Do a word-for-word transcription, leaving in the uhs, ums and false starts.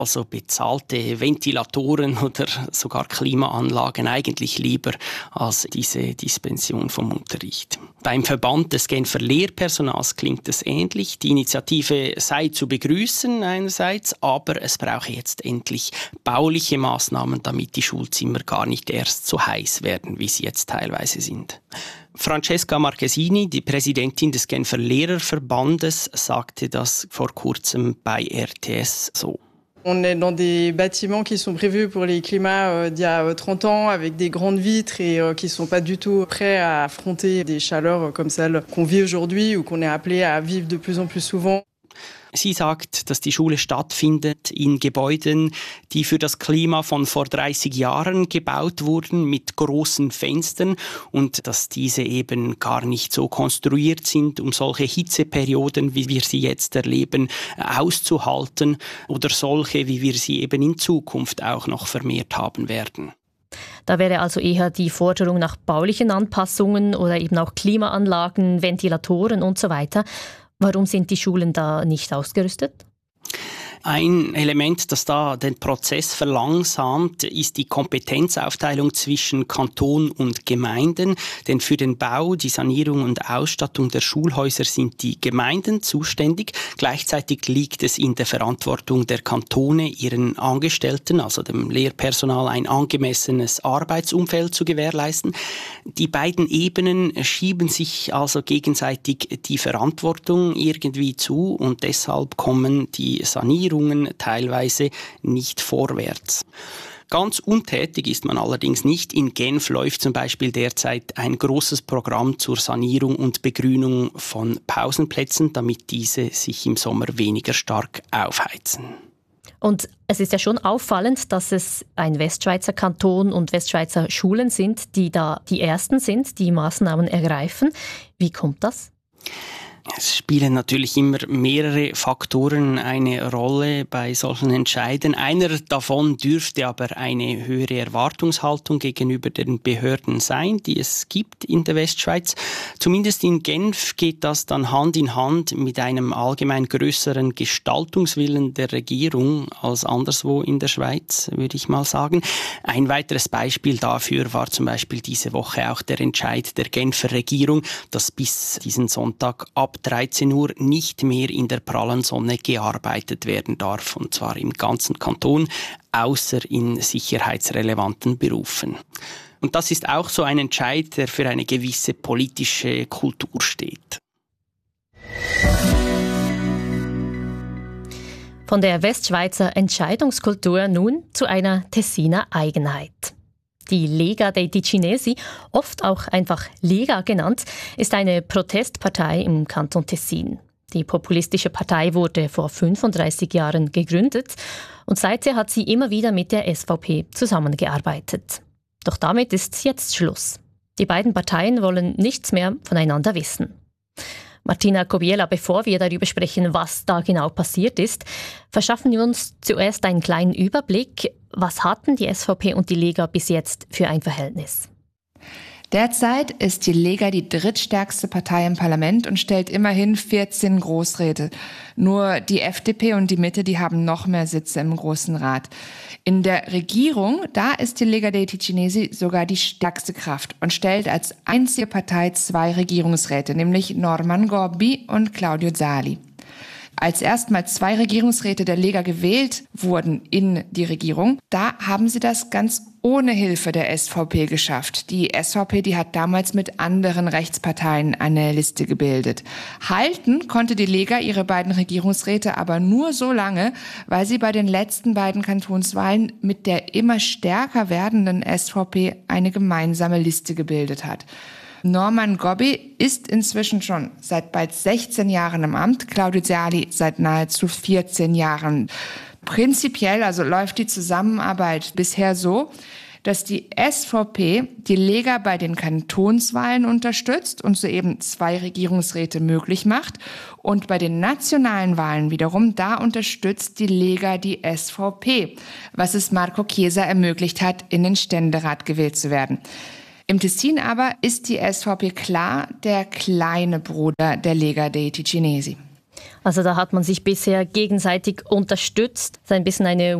also bezahlte Ventilatoren oder sogar Klimaanlagen eigentlich lieber als diese Dispension vom Unterricht. Beim Verband des Genfer Lehrpersonals klingt es ähnlich. Die Initiative sei zu begrüßen einerseits, aber es brauche jetzt endlich bauliche Maßnahmen, damit die Schulzimmer gar nicht erst so heiß werden, wie sie jetzt teilweise sind. Francesca Marchesini, die Präsidentin des Genfer Lehrerverbandes, sagte das vor kurzem bei R T S so. On est dans des bâtiments qui sont prévus pour les climats euh, d'il y a trente ans, avec des grandes vitres et euh, qui ne sont pas du tout prêts à affronter des chaleurs comme celles qu'on vit aujourd'hui ou qu'on est appelé à vivre de plus en plus souvent. Sie sagt, dass die Schule stattfindet in Gebäuden, die für das Klima von vor dreißig Jahren gebaut wurden, mit großen Fenstern und dass diese eben gar nicht so konstruiert sind, um solche Hitzeperioden, wie wir sie jetzt erleben, auszuhalten oder solche, wie wir sie eben in Zukunft auch noch vermehrt haben werden. Da wäre also eher die Forderung nach baulichen Anpassungen oder eben auch Klimaanlagen, Ventilatoren und so weiter. Warum sind die Schulen da nicht ausgerüstet? Ein Element, das da den Prozess verlangsamt, ist die Kompetenzaufteilung zwischen Kanton und Gemeinden. Denn für den Bau, die Sanierung und Ausstattung der Schulhäuser sind die Gemeinden zuständig. Gleichzeitig liegt es in der Verantwortung der Kantone, ihren Angestellten, also dem Lehrpersonal, ein angemessenes Arbeitsumfeld zu gewährleisten. Die beiden Ebenen schieben sich also gegenseitig die Verantwortung irgendwie zu und deshalb kommen die Sanierungen teilweise nicht vorwärts. Ganz untätig ist man allerdings nicht. In Genf läuft zum Beispiel derzeit ein großes Programm zur Sanierung und Begrünung von Pausenplätzen, damit diese sich im Sommer weniger stark aufheizen. Und es ist ja schon auffallend, dass es ein Westschweizer Kanton und Westschweizer Schulen sind, die da die ersten sind, die Maßnahmen ergreifen. Wie kommt das? Es spielen natürlich immer mehrere Faktoren eine Rolle bei solchen Entscheiden. Einer davon dürfte aber eine höhere Erwartungshaltung gegenüber den Behörden sein, die es gibt in der Westschweiz. Zumindest in Genf geht das dann Hand in Hand mit einem allgemein größeren Gestaltungswillen der Regierung als anderswo in der Schweiz, würde ich mal sagen. Ein weiteres Beispiel dafür war zum Beispiel diese Woche auch der Entscheid der Genfer Regierung, dass bis diesen Sonntag ab dreizehn Uhr nicht mehr in der prallen Sonne gearbeitet werden darf, und zwar im ganzen Kanton, außer in sicherheitsrelevanten Berufen. Und das ist auch so ein Entscheid, der für eine gewisse politische Kultur steht. Von der Westschweizer Entscheidungskultur nun zu einer Tessiner Eigenheit. Die Lega dei Ticinesi, oft auch einfach Lega genannt, ist eine Protestpartei im Kanton Tessin. Die populistische Partei wurde vor fünfunddreißig Jahren gegründet und seither hat sie immer wieder mit der S V P zusammengearbeitet. Doch damit ist jetzt Schluss. Die beiden Parteien wollen nichts mehr voneinander wissen. Martina Kobiela, bevor wir darüber sprechen, was da genau passiert ist, verschaffen wir uns zuerst einen kleinen Überblick. Was hatten die S V P und die Lega bis jetzt für ein Verhältnis? Derzeit ist die Lega die drittstärkste Partei im Parlament und stellt immerhin vierzehn Großräte. Nur die F D P und die Mitte, die haben noch mehr Sitze im Grossen Rat. In der Regierung, da ist die Lega dei Ticinesi sogar die stärkste Kraft und stellt als einzige Partei zwei Regierungsräte, nämlich Norman Gobbi und Claudio Zali. Als erstmals zwei Regierungsräte der Lega gewählt wurden in die Regierung, da haben sie das ganz ohne Hilfe der S V P geschafft. Die S V P, die hat damals mit anderen Rechtsparteien eine Liste gebildet. Halten konnte die Lega ihre beiden Regierungsräte aber nur so lange, weil sie bei den letzten beiden Kantonswahlen mit der immer stärker werdenden S V P eine gemeinsame Liste gebildet hat. Norman Gobbi ist inzwischen schon seit bald sechzehn Jahren im Amt, Claudio Zali seit nahezu vierzehn Jahren. Prinzipiell also läuft die Zusammenarbeit bisher so, dass die S V P die Lega bei den Kantonswahlen unterstützt und soeben zwei Regierungsräte möglich macht. Und bei den nationalen Wahlen wiederum, da unterstützt die Lega die S V P, was es Marco Chiesa ermöglicht hat, in den Ständerat gewählt zu werden. Im Tessin aber ist die S V P klar der kleine Bruder der Lega dei Ticinesi. Also da hat man sich bisher gegenseitig unterstützt. Das ist ein bisschen eine